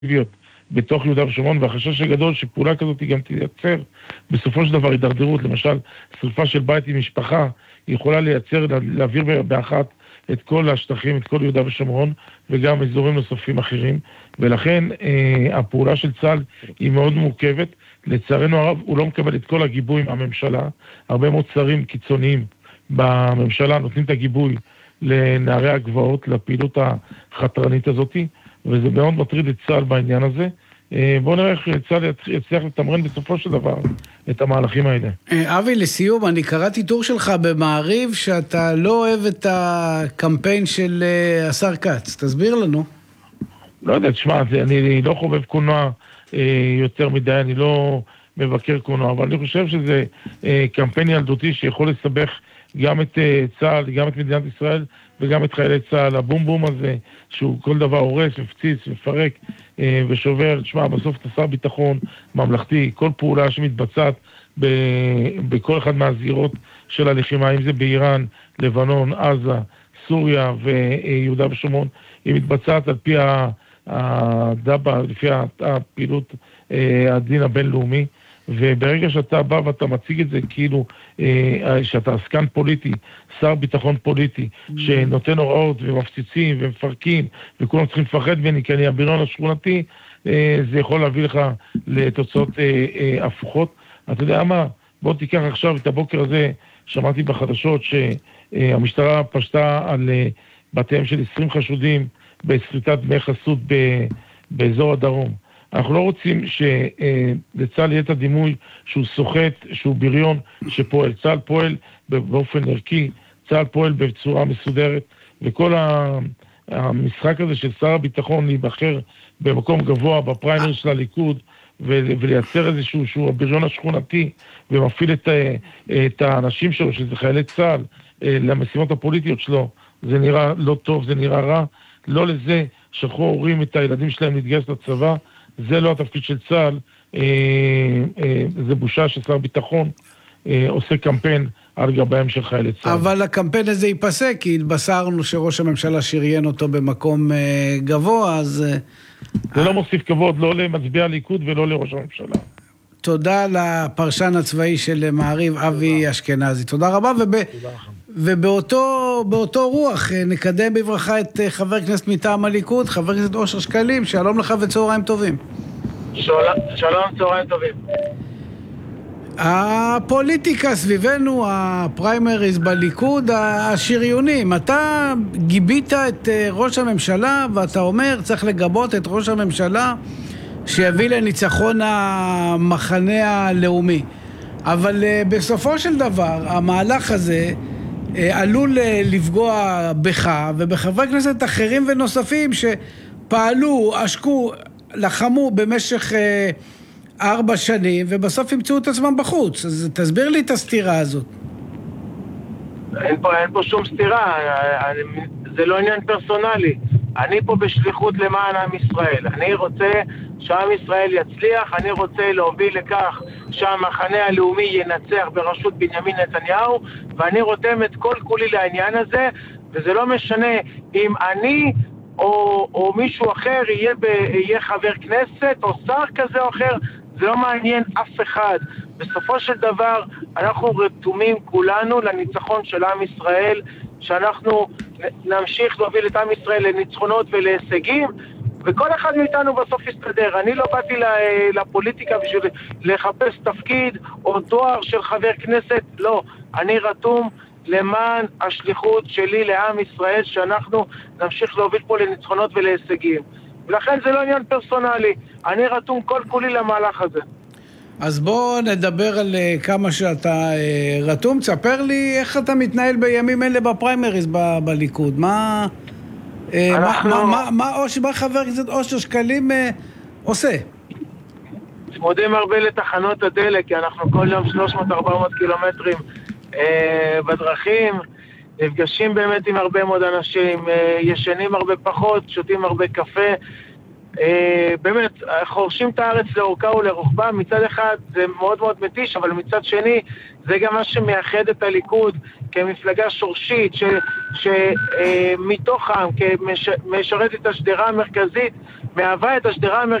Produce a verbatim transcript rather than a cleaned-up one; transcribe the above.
בתוך יהודה ושומרון, והחשש הגדול שפעולה כזאת גם תייצר בסופו של דבר הידרדרות, למשל שריפה של בית עם משפחה, היא יכולה לייצר, להעביר באחת את כל השטחים, את כל יהודה ושומרון, וגם אזורים נוספים אחרים, ולכן אה, הפעולה של צה"ל היא מאוד מורכבת. לצערנו הרב, הוא לא מקבל את כל הגיבוי מהממשלה, הרבה מאוד שרים קיצוניים בממשלה נותנים את הגיבוי לנערי הגבעות, לפעילות החתרנית הזאת, וזה מאוד מטריד את צה"ל בעניין הזה. בואו נראה איך צה"ל יצליח לתמרן בסופו של דבר את המהלכים האלה. אבי, לסיום, אני קראתי טור שלך במעריב שאתה לא אוהב את הקמפיין של השר כץ. תסביר לנו. לא יודע, תשמע, אני לא חובב קולנוע יותר מדי, אני לא מבקר קולנוע, אבל אני חושב שזה קמפיין ילדותי שיכול לסבך גם את צה"ל, גם את מדינת ישראל וגם את חיילי צה"ל. הבום בום הזה, שהוא כל דבר הורס, מפציץ, מפרק ושובר. תשמע, בסוף אתה שר ביטחון ממלכתי, כל פעולה שמתבצעת ב- בכל אחד מהזירות של הלחימה, אם זה באיראן, לבנון, עזה, סוריה ויהודה ושומרון, היא מתבצעת על פי הדבה, לפי הפעילות הדין הבינלאומי, וברגע שאתה בא ואתה מציג את זה כאילו שאתה עסקן פוליטי, שר ביטחון פוליטי, שנותן הוראות ומפציצים ומפרקים, וכולם צריכים לפחד ממני כי אני הבריון השכונתי, זה יכול להביא לך לתוצאות הפוכות. אתה יודע מה? בוא תיקח עכשיו את הבוקר הזה, שמעתי בחדשות שהמשטרה פשטה על בתיהם של עשרים חשודים בסחיטת דמי חסות באזור הדרום. אנחנו לא רוצים שלצה"ל יהיה את הדימוי שהוא סוחט, שהוא בריון, שפועל. צה"ל פועל באופן ערכי, צה"ל פועל בצורה מסודרת, וכל המשחק הזה של שר הביטחון להיבחר במקום גבוה בפריימריז של הליכוד, ולייצר איזשהו שהוא הבריון השכונתי, ומפעיל את, את האנשים שלו, שזה חיילי צה"ל, למשימות הפוליטיות שלו, זה נראה לא טוב, זה נראה רע. לא לזה שלחו הורים את הילדים שלהם להתגייס לצבא, זה לא התפקיד של צה"ל, אה, אה, זה בושה ששר ביטחון אה, עושה קמפיין על גבהם של חיילי צה"ל. אבל הקמפיין הזה ייפסק, כי התבשרנו שראש הממשלה שריין אותו במקום אה, גבוה, אז... זה אה... לא מוסיף כבוד, לא למצביע הליכוד ולא לראש הממשלה. תודה לפרשן הצבאי של מעריב, אבי אשכנזי. תודה רבה, וב... ובאותו באותו רוח נקדם בברכה את חבר הכנסת מטעם הליכוד, חבר הכנסת אושר שקלים. שלום לך וצהריים טובים. שלום, שלום, צהריים טובים. הפוליטיקה סביבנו, הפריימריז בליכוד, השריונים, אתה גיבית את ראש הממשלה ואתה אומר צריך לגבות את ראש הממשלה שיביא לניצחון המחנה הלאומי, אבל בסופו של דבר המהלך הזה עלול לפגוע בך ובחברי כנסת אחרים ונוספים שפעלו, עשקו, לחמו במשך ארבע שנים ובסוף ימצאו את עצמם בחוץ. אז תסביר לי את הסתירה הזאת. אין פה, אין פה שום סתירה, זה לא עניין פרסונלי. אני פה בשליחות למען עם ישראל. אני רוצה שעם ישראל יצליח, אני רוצה להוביל לכך שהמחנה הלאומי ינצח בראשות בנימין נתניהו, ואני רותם את כל כולי לעניין הזה, וזה לא משנה אם אני או, או מישהו אחר יהיה, ב, יהיה חבר כנסת או שר כזה או אחר, זה לא מעניין אף אחד. בסופו של דבר אנחנו רתומים כולנו לניצחון של עם ישראל, שאנחנו נמשיך להוביל את עם ישראל לניצחונות ולהישגים, וכל אחד מאיתנו בסוף יסתדר. אני לא באתי לפוליטיקה בשביל לחפש תפקיד או תואר של חבר כנסת, לא. אני רתום למען השליחות שלי לעם ישראל, שאנחנו נמשיך להוביל פה לניצחונות ולהישגים. ולכן זה לא עניין פרסונלי. אני רתום כל כולי למהלך הזה. אז בוא נדבר על כמה שאתה רתום. תספר לי איך אתה מתנהל בימים אלה בפריימריז ב- בליכוד. מה... אנחנו... מה, מה, מה, מה, מה חבר הכנסת אושר שקלים אה, עושה? צמודים הרבה לתחנות הדלק, כי אנחנו כל יום שלוש מאות ארבע מאות קילומטרים אה, בדרכים, נפגשים באמת עם הרבה מאוד אנשים, אה, ישנים הרבה פחות, שותים הרבה קפה, אה, באמת, חורשים את הארץ לאורכה ולרוחבה. מצד אחד זה מאוד מאוד מתיש, אבל מצד שני זה גם מה שמייחד את הליכוד. כמפלגה שורשית שמתוך העם, כמשרת את השדרה המרכזית, מהווה את השדרה המרכזית